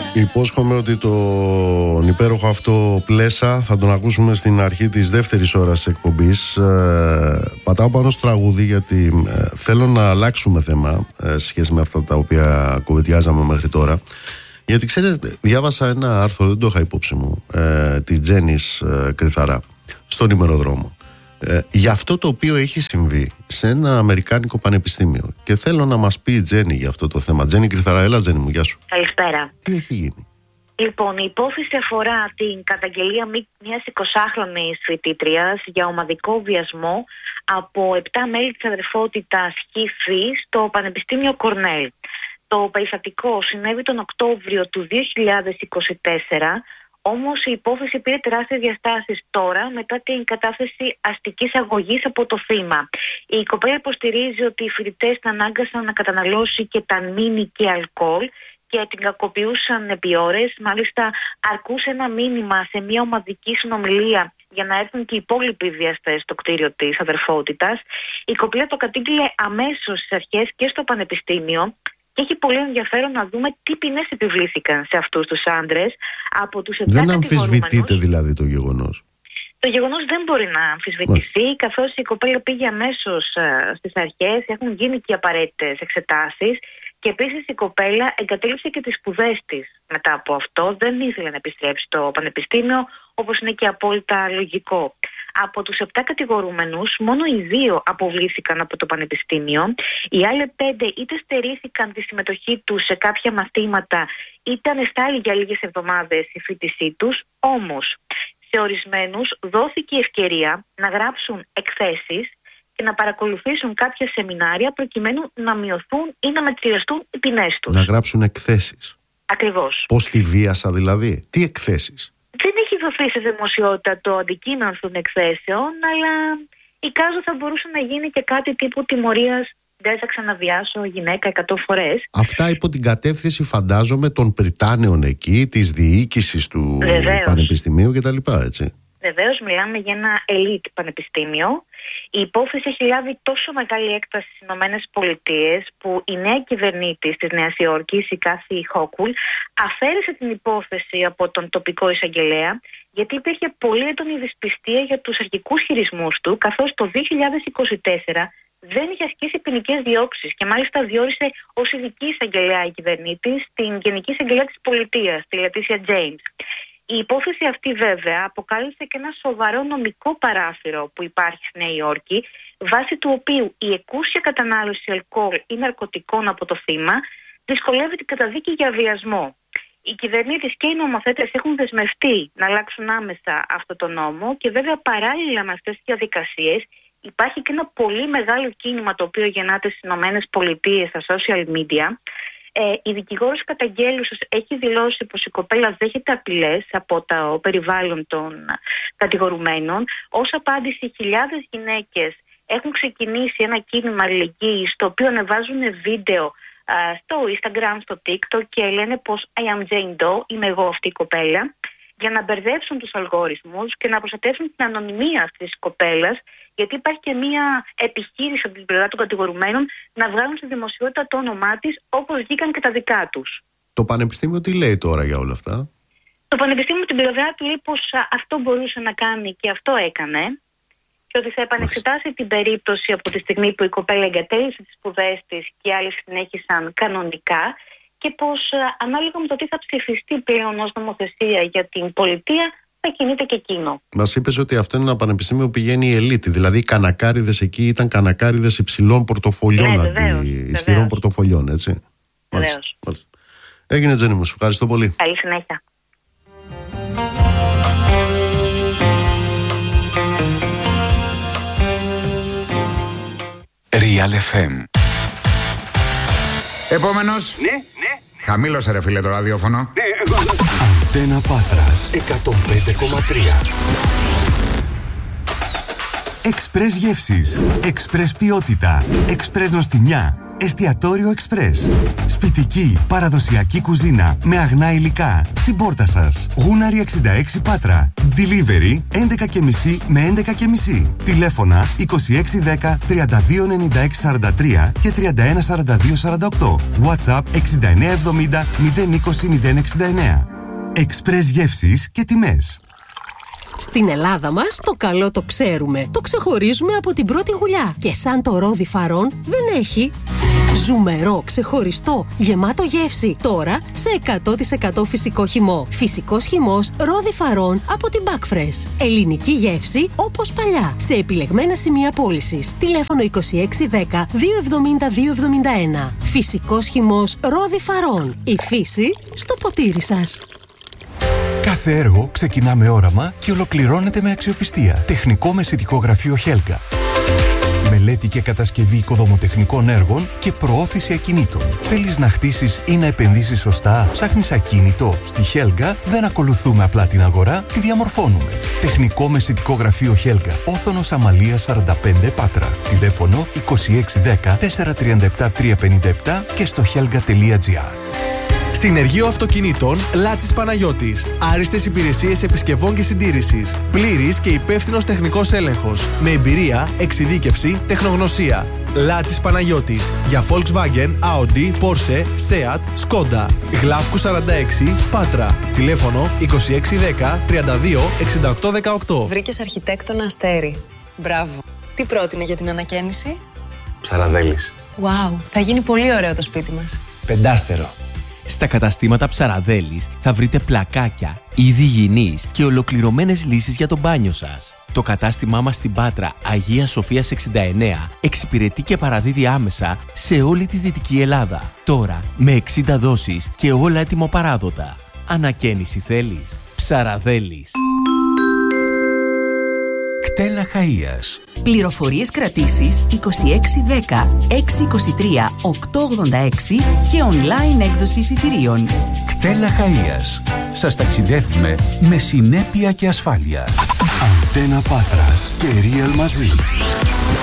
Υπόσχομαι ότι τον υπέροχο αυτό Πλέσα θα τον ακούσουμε στην αρχή της δεύτερης ώρας της εκπομπής. Πατάω πάνω στο τραγούδι γιατί θέλω να αλλάξουμε θέμα σε σχέση με αυτά τα οποία κουβεντιάζαμε μέχρι τώρα. Γιατί ξέρετε, διάβασα ένα άρθρο, δεν το είχα υπόψη μου, της Τζένης Κρυθαρά στον ημεροδρόμο, για αυτό το οποίο έχει συμβεί σε ένα αμερικάνικο πανεπιστήμιο. Και θέλω να μας πει η Τζένη για αυτό το θέμα. Τζένη Κρυθαρά, έλα Τζένη μου, γεια σου. Καλησπέρα. Τι έχει γίνει? Λοιπόν, η υπόθεση αφορά την καταγγελία μιας 20χρονης φοιτήτριας για ομαδικό βιασμό από 7 μέλη της αδερφότητας Χ-Φι στο Πανεπιστήμιο Κορνέλ. Το περιστατικό συνέβη τον Οκτώβριο του 2024, όμως η υπόθεση πήρε τεράστιες διαστάσεις τώρα μετά την κατάθεση αστικής αγωγής από το θύμα. Η κοπέλα υποστηρίζει ότι οι φοιτητές την ανάγκασαν να καταναλώσει κεταμίνη και αλκοόλ και την κακοποιούσαν επί ώρες. Μάλιστα αρκούσε ένα μήνυμα σε μια ομαδική συνομιλία για να έρθουν και οι υπόλοιποι βιαστές στο κτίριο της αδερφότητας. Η κοπέλα το κατήγγειλε αμέσως στις αρχές και στο πανεπιστήμιο. Και έχει πολύ ενδιαφέρον να δούμε τι ποινές επιβλήθηκαν σε αυτούς τους άντρες από τους 7 Δεν αμφισβητείτε δηλαδή το γεγονός? Το γεγονός δεν μπορεί να αμφισβητηθεί, καθώς η κοπέλα πήγε αμέσως στις αρχές, έχουν γίνει και απαραίτητες εξετάσεις και επίσης η κοπέλα εγκατέλειψε και τις σπουδές της μετά από αυτό. Δεν ήθελε να επιστρέψει στο πανεπιστήμιο, όπως είναι και απόλυτα λογικό. Από τους 7 κατηγορούμενους, μόνο οι 2 αποβλήθηκαν από το πανεπιστήμιο. Οι άλλοι 5 είτε στερήθηκαν τη συμμετοχή τους σε κάποια μαθήματα, είτε ανεστάλλει για λίγες εβδομάδες η φοιτησή τους. Όμως, σε ορισμένους δόθηκε η ευκαιρία να γράψουν εκθέσεις και να παρακολουθήσουν κάποια σεμινάρια προκειμένου να μειωθούν ή να μετριαστούν οι ποινές τους. Να γράψουν εκθέσεις. Ακριβώς. Πώς τη βίασα δηλαδή? Τι εκθέσεις? Δεν έχει δοθεί σε δημοσιότητα το αντικείμενο των εκθέσεων, αλλά εικάζω θα μπορούσε να γίνει και κάτι τύπου τιμωρίας. Δεν θα ξαναβιάσω γυναίκα 100 φορές. Αυτά υπό την κατεύθυνση, φαντάζομαι, των πριτάνεων εκεί, της διοίκησης του πανεπιστημίου κτλ. Έτσι. Βεβαίως, μιλάμε για ένα elite πανεπιστήμιο. Η υπόθεση έχει λάβει τόσο μεγάλη έκταση στις ΗΠΑ που η νέα κυβερνήτης της Νέας Υόρκης, η Κάθι Χόκουλ, αφαίρεσε την υπόθεση από τον τοπικό εισαγγελέα, γιατί υπήρχε πολύ έντονη δυσπιστία για τους αρχικούς χειρισμούς του, καθώς το 2024 δεν είχε ασκήσει ποινικές διώξεις και μάλιστα διόρισε ως ειδική εισαγγελέα η κυβερνήτης την Γενική Εισαγγελέα της Πολιτείας, τη Λετήσια Τζέιμς. Η υπόθεση αυτή βέβαια αποκάλυψε και ένα σοβαρό νομικό παράθυρο που υπάρχει στη Νέα Υόρκη, βάσει του οποίου η εκούσια κατανάλωση αλκοόλ ή ναρκωτικών από το θύμα δυσκολεύει την καταδίκη για βιασμό. Οι κυβερνήτες και οι νομοθέτες έχουν δεσμευτεί να αλλάξουν άμεσα αυτό το νόμο και βέβαια παράλληλα με αυτές τις διαδικασίες υπάρχει και ένα πολύ μεγάλο κίνημα το οποίο γεννάται στις ΗΠΑ στα social media. Η δικηγόρος καταγγέλουσας έχει δηλώσει πως η κοπέλα δέχεται απειλές από το περιβάλλον των κατηγορουμένων. Ως απάντηση, χιλιάδες γυναίκες έχουν ξεκινήσει ένα κίνημα αλληλεγγύης, το οποίο ανεβάζουν βίντεο στο Instagram, στο TikTok και λένε πως I am Jane Doe, είμαι εγώ αυτή η κοπέλα, για να μπερδέψουν τους αλγόριθμους και να προστατεύσουν την ανωνυμία αυτής της κοπέλας, γιατί υπάρχει και μία επιχείρηση από την πλευρά των κατηγορουμένων να βγάλουν στη δημοσιότητα το όνομά της, όπως βγήκαν και τα δικά τους. Το Πανεπιστήμιο τι λέει τώρα για όλα αυτά? Το Πανεπιστήμιο την πλευρά του λέει πως αυτό μπορούσε να κάνει και αυτό έκανε και ότι θα επανεξετάσει την περίπτωση από τη στιγμή που η κοπέλα εγκατέλειψε τις σπουδές της και άλλοι συνέχισαν κανονικά και πως ανάλογα με το τι θα ψηφιστεί πλέον ως νομοθεσία για την πολιτεία θα κινείται και εκείνο. Μας είπες ότι αυτό είναι ένα πανεπιστήμιο που πηγαίνει η ελίτη, δηλαδή οι κανακάριδες εκεί ήταν κανακάριδες υψηλών πορτοφολιών, ισχυρών πορτοφολιών, έτσι. Βεβαίως. Έγινε Τζένι μου, ευχαριστώ πολύ. Καλή συνέχεια. Real FM. Επόμενος. Ναι. Χαμήλωσε ρε φίλε το ραδιόφωνο. Αντένα Πάτρας 105,3. Εξπρές γεύσεις, εξπρές ποιότητα, εξπρές νοστιμιά. Εστιατόριο Express. Σπιτική, παραδοσιακή κουζίνα με αγνά υλικά. Στην πόρτα σας. Γούναρη 66 Πάτρα. Delivery 11.30 με 11.30. Τηλέφωνα 2610 329643 και 314248. WhatsApp 6970 020 069. Express γεύσεις και τιμές. Στην Ελλάδα μας το καλό το ξέρουμε. Το ξεχωρίζουμε από την πρώτη γουλιά. Και σαν το ρόδι Φαρών δεν έχει. Ζουμερό, ξεχωριστό, γεμάτο γεύση. Τώρα σε 100% φυσικό χυμό. Φυσικός χυμός ρόδι Φαρών από την Backfresh. Ελληνική γεύση όπως παλιά. Σε επιλεγμένα σημεία πώλησης. Τηλέφωνο 2610 270 271. Φυσικός χυμός ρόδι Φαρών. Η φύση στο ποτήρι σας. Κάθε έργο ξεκινά με όραμα και ολοκληρώνεται με αξιοπιστία. Τεχνικό μεσητικό γραφείο Helga. Μελέτη και κατασκευή οικοδομοτεχνικών έργων και προώθηση ακινήτων. Θέλεις να χτίσεις ή να επενδύσεις σωστά? Ψάχνεις ακίνητο? Στη Helga δεν ακολουθούμε απλά την αγορά, τη διαμορφώνουμε. Τεχνικό μεσητικό γραφείο Helga. Όθωνος Αμαλίας 45 Πάτρα. Τηλέφωνο 2610 437 357 και στο helga.gr. Συνεργείο Αυτοκινήτων Λάτσης Παναγιώτης. Άριστες υπηρεσίες επισκευών και συντήρησης. Πλήρης και υπεύθυνος τεχνικός έλεγχος. Με εμπειρία, εξειδίκευση, τεχνογνωσία. Λάτσης Παναγιώτης. Για Volkswagen, Audi, Porsche, Seat, Skoda. Γλάφκου 46, Πάτρα. Τηλέφωνο 2610 32 68 18. Βρήκες αρχιτέκτονα Αστέρι. Μπράβο. Τι πρότεινε για την ανακαίνιση? Ψαραδέλης. Wow, θα γίνει πολύ ωραίο το σπίτι μας. 5 Στα καταστήματα Ψαραδέλης θα βρείτε πλακάκια, είδη υγιεινής και ολοκληρωμένες λύσεις για το μπάνιο σας. Το κατάστημά μας στην Πάτρα Αγίας Σοφίας 69 εξυπηρετεί και παραδίδει άμεσα σε όλη τη Δυτική Ελλάδα. Τώρα με 60 δόσεις και όλα έτοιμο-παράδοτα. Ανακαίνιση θέλεις? Ψαραδέλης. Κτέλα Χαΐας. Πληροφορίες κρατήσεις 2610 623 886 και online έκδοση εισιτηρίων. Κτέλα Χαΐας. Σας ταξιδεύουμε με συνέπεια και ασφάλεια. Αντένα Πάτρας και Real μαζί.